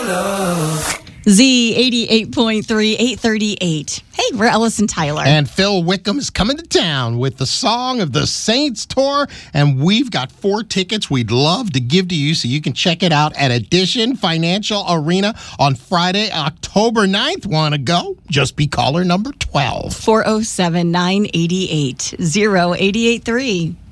Z88.3, 838. Hey, we're Ellis and Tyler. And Phil Wickham is coming to town with the Song of the Saints tour. And we've got 4 tickets we'd love to give to you so you can check it out at Edition Financial Arena on Friday, October 9th. Want to go? Just be caller number 12. 407-988-0883.